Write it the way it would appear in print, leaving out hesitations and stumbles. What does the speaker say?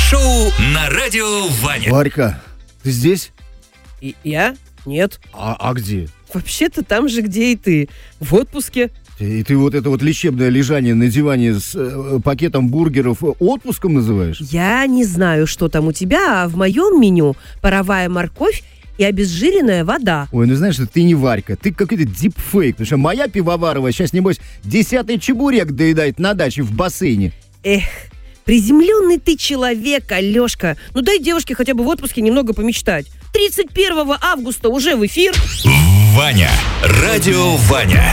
Шоу на радио Ваня. Варька, ты здесь? Я? Нет. А где? Вообще-то там же, где и ты. В отпуске. И ты вот это вот лечебное лежание на диване с пакетом бургеров отпуском называешь? Я не знаю, что там у тебя, а в моем меню паровая морковь и обезжиренная вода. Ой, ну знаешь, ты не Варька, ты какой-то дипфейк. Потому что моя пивоварова сейчас, небось, 10-й чебурек доедает на даче в бассейне. Эх, приземленный ты человек, Алешка. Ну дай девушке хотя бы в отпуске немного помечтать. 31 августа уже в эфир. Ваня. Радио Ваня.